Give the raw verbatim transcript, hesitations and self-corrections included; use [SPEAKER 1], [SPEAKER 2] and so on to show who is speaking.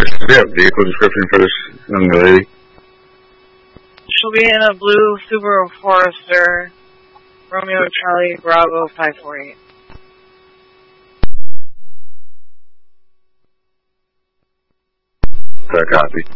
[SPEAKER 1] Do you have a vehicle description for this young lady?
[SPEAKER 2] She'll be in a blue Subaru Forester, Romeo Charlie Bravo five four eight.
[SPEAKER 1] Fair copy.